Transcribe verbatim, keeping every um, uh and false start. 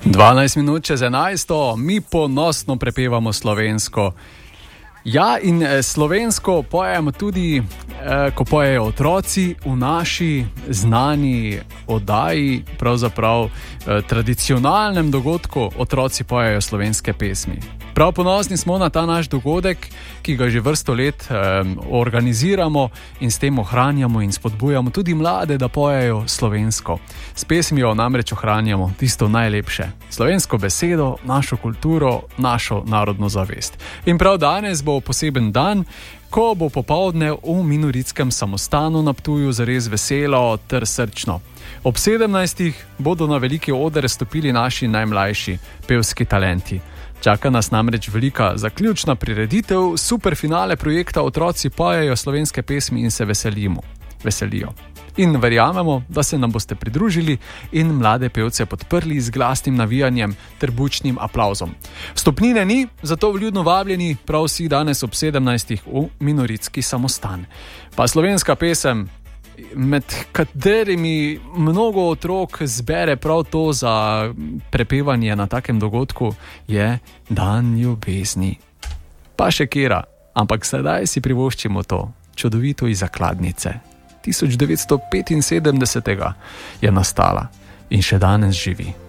dvanajst minut čez enajsto, mi ponosno prepevamo slovensko. Ja, in slovensko pojemo tudi, eh, ko pojejo otroci v naši znani oddaji, pravzaprav eh, tradicionalnem dogodku, otroci pojejo slovenske pesmi. Prav ponosni smo na ta naš dogodek, ki ga že vrsto let eh, organiziramo in s tem ohranjamo in spodbujamo tudi mlade, da pojejo slovensko. S pesmijo namreč ohranjamo tisto najlepše, slovensko besedo, našo kulturo, našo narodno zavest. In prav danes bo poseben dan, ko bo popoldne v Minoritskem samostanu na Ptuju zares veselo ter srčno. Ob sedemnajstih bodo na veliki oder stopili naši najmlajši pevski talenti. Čaka nas namreč velika zaključna prireditev, super finale projekta Otroci pojejo slovenske pesmi in se veselimo. Veselijo. In verjamemo, da se nam boste pridružili in mlade pevce podprli z glasnim navijanjem ter bučnim aplavzom. Vstopnine ni, zato vljudno vabljeni prav vsi danes ob sedemnajstih v Minoritski samostan. Pa slovenska pesem, med katerimi mnogo otrok zbere prav to za prepevanje na takem dogodku, je Dan ljubezni. Pa še kera, ampak sedaj si privoščimo to čudovito iz zakladnice. tisoč devetsto petinsedemdesetega je nastala in še danes živi.